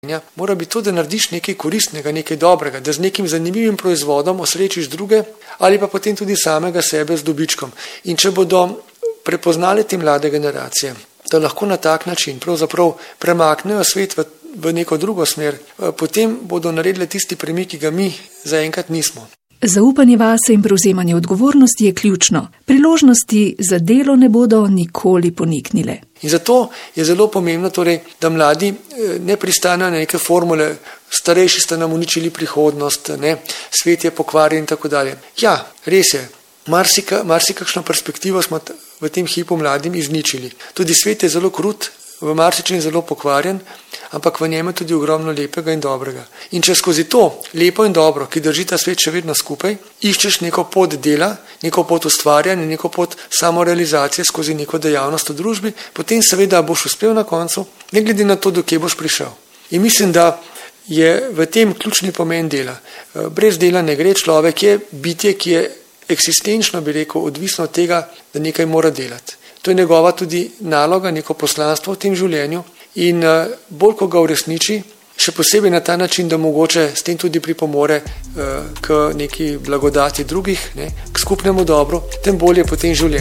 Mora biti to, da narediš nekaj koristnega, nekaj dobrega, da z nekim zanimivim proizvodom osrečiš druge ali pa potem tudi samega sebe z dobičkom. In če bodo prepoznali te mlade generacije, da lahko na tak način pravzaprav premaknejo svet v neko drugo smer, potem bodo naredili tisti premik, ki ga mi zaenkrat nismo. Zaupanje vase in prevzemanje odgovornosti je ključno. Priložnosti za delo ne bodo nikoli poniknile. In zato je zelo pomembno, da mladi ne pristanejo na neke formule, starejši ste nam uničili prihodnost, svet je pokvarjen in tako dalje. Ja, res je, marsikakšno perspektivo smo v tem hipu mladim izničili. Tudi svet je zelo krut, v marsičem zelo pokvarjen, ampak v njem je tudi ogromno lepega in dobrega. In če skozi to lepo in dobro, ki drži ta svet še vedno skupaj, iščeš neko pot dela, neko pot ustvarjanja, neko pot samorealizacije skozi neko dejavnost v družbi, potem seveda boš uspel na koncu, ne glede na to, do kje boš prišel. In mislim, da je v tem ključni pomen dela. Brez dela ne gre, človek je bitje, ki je eksistenčno, bi rekel, odvisno od tega, da nekaj mora delati. To je njegova tudi naloga, neko poslanstvo v tem življenju in bolj, ko ga uresniči, še posebej na ta način, da mogoče s tem tudi pripomore k neki blagodati drugih, k skupnemu dobru, tem bolje potem življenje.